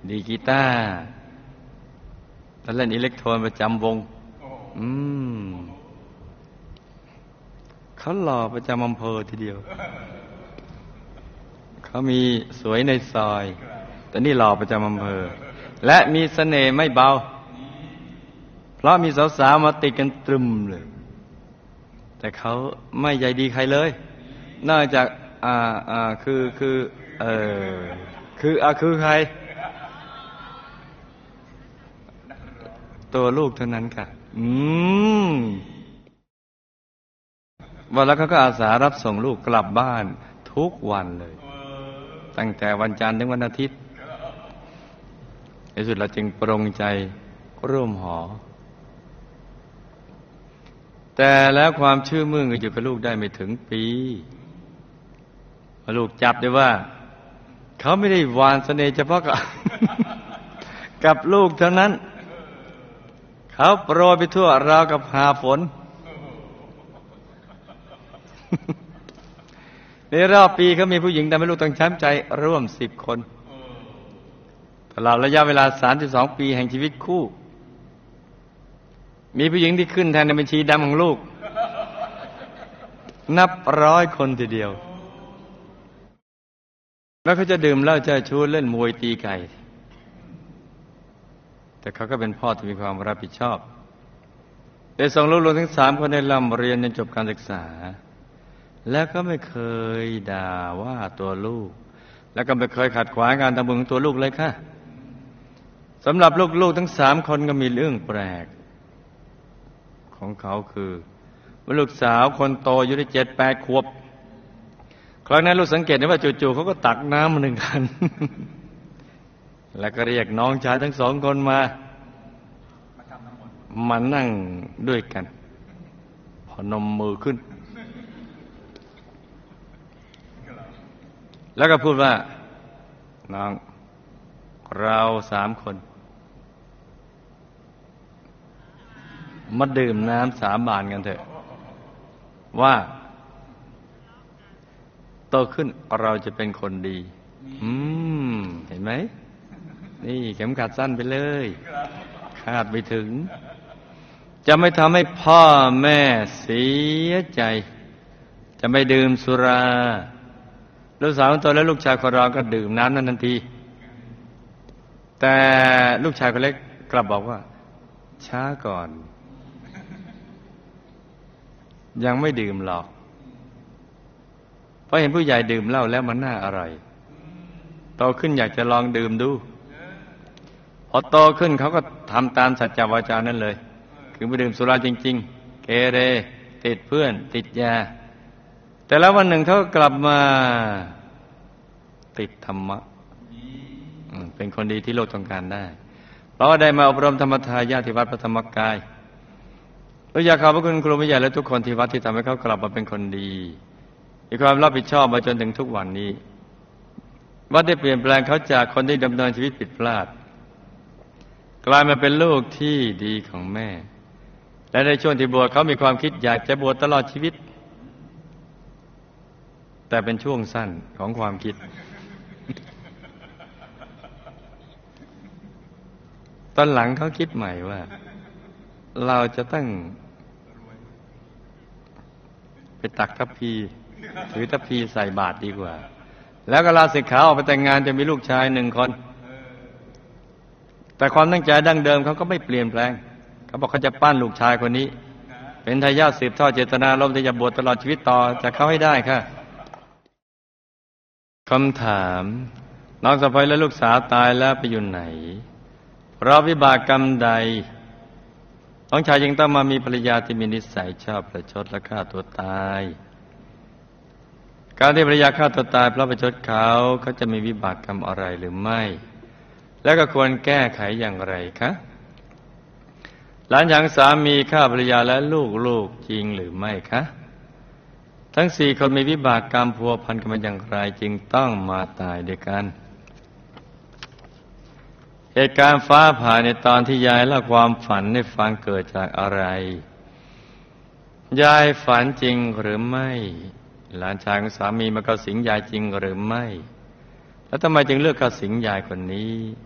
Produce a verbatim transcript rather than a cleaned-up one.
ดีกีตาร์แล้วเล่นอิเล็กโทรนประจำวงอืมเขาหล่อประจำอำเภอทีเดียวเขามีสวยในซอยแต่นี่หล่อประจำอำเภอและมีเสน่ห์ไม่เบาเพราะมีสาวๆมาติดกันตรึมเลยแต่เขาไม่ใยดีใครเลยนอกจากอ่าอ่าคือคือเออคืออ่าคือใครตัวลูกเท่านั้นค่ะอืมวันแล้วเขาก็อาสารับส่งลูกกลับบ้านทุกวันเลยตั้งแต่วันจันทร์ถึงวันอาทิตย์ในสุดเราจึงปรงใจร่วมหอแต่แล้วความชื่อมึงก็อยู่กับลูกได้ไม่ถึงปีลูกจับได้ว่าเขาไม่ได้หวานเสน่ห์เฉพาะกับ กับลูกเท่านั้นเขาโปรยไปทั่วราวกับหาฝน ในรอบปีเขามีผู้หญิงทำให้ลูกต้องช้ำใจร่วมสิบคนตลอดระยะเวลาสามสิบสองปีแห่งชีวิตคู่มีผู้หญิงที่ขึ้นแทนในบัญชีดำของลูกนับร้อยคนทีเดียวแล้วเขาจะดื่มเหล้าเจ้าชู้เล่นมวยตีไก่แต่เขาก็เป็นพ่อที่มีความรับผิดชอบได้ส่งลูกๆทั้งสามคนในร่ำเรียนจนจบการศึกษาแล้วก็ไม่เคยด่าว่าตัวลูกแล้วก็ไม่เคยขัดขวางการทำบุญของตัวลูกเลยค่ะสำหรับลูกๆทั้งสามคนก็มีเรื่องแปลกของเขาคือว่าลูกสาวคนโตอายุได้เจ็ดแปดขวบครั้งนั้นลูกสังเกตได้ว่าจู่ๆเขาก็ตักน้ำมาหนึ่งขัน แล้วก็เรียกน้องชายทั้งสองคนมามานั่งด้วยกันพนมมือขึ้นแล้วก็พูดว่าน้องเราสามคนมาดื่มน้ำสาบานกันเถอะว่าโตขึ้นเราจะเป็นคนดีอืมเห็นไหมนี่เข็มขัดสั้นไปเลยคาดไปถึงจะไม่ทำให้พ่อแม่เสียใจจะไม่ดื่มสุราลูกสาวคนโตและลูกชายคนรองก็ดื่มน้ำนั้นทันทีแต่ลูกชายคนเล็กกลับบอกว่าช้าก่อนยังไม่ดื่มหรอกเพราะเห็นผู้ใหญ่ดื่มเหล้าแล้วมันน่าอร่อยโตขึ้นอยากจะลองดื่มดูพอโตขึ้นเขาก็ทำตามสัจจวาจานั้นเลยคือไปดื่มสุราจริงๆเกเรติดเพื่อนติดยาแต่แล้ววันหนึ่งเขาก็กลับมาติดธรรมะเป็นคนดีที่โลกต้องการได้เพราะว่าได้มาอบรมธรรมทายาทที่วัดพระธรรมกายเราอยากขอบพระคุณครูผู้ใหญ่และทุกคนที่วัดที่ทำให้เขากลับมาเป็นคนดีมีความรับผิดชอบมาจนถึงทุกวันนี้วัดได้เปลี่ยนแปลงเขาจากคนที่ดำเนินชีวิตผิดพลาดกลายมาเป็นลูกที่ดีของแม่และในช่วงที่บวชเขามีความคิดอยากจะบวชตลอดชีวิตแต่เป็นช่วงสั้นของความคิดตอนหลังเขาคิดใหม่ว่าเราจะต้องไปตักทัพพีถือทัพพีใส่บาตรดีกว่าแล้วก็ลาสิกขาออกไปแต่งงานจะมีลูกชายหนึ่งคนแต่ความตั้งใจดั้งเดิมเขาก็ไม่เปลี่ยนแปลงเขาบอกเขาจะปั้นลูกชายคนนี้เป็นทายาทสืบทอดเจตนารมณ์ที่จะบวชตลอดชีวิตต่อจากเขาให้ได้ค่ะคำถามน้องสะใภ้และลูกสาวตายแล้วไปอยู่ไหนเพราะวิบากกรรมใดน้องชายยังต้องมามีภรรยาที่มีนิสัยชอบประชดและฆ่าตัวตายการที่ภรรยาฆ่าตัวตายเพราะประชดเขาเขาจะมีวิบากกรรมอะไรหรือไม่และก็ควรแก้ไขอย่างไรคะหลานอย่างสามีฆ่าภรรยาและลูกๆจริงหรือไม่คะทั้งสี่คนมีวิบากกรรมพัวพันกันมาอย่างไรจึงต้องมาตายด้วยกันเหตุการณ์ฟ้าผ่าในตอนที่ยายเล่าความฝันให้ฟังเกิดจากอะไรยายฝันจริงหรือไม่หลานชายของสามีมาเข้าสิงยายจริงหรือไม่แล้วทำไมจึงเลือกเข้าสิงยายคนนี้